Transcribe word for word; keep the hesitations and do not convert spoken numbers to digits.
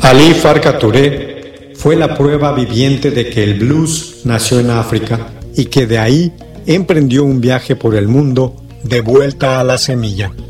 Ali Farka Touré fue la prueba viviente de que el blues nació en África y que de ahí emprendió un viaje por el mundo de vuelta a la semilla.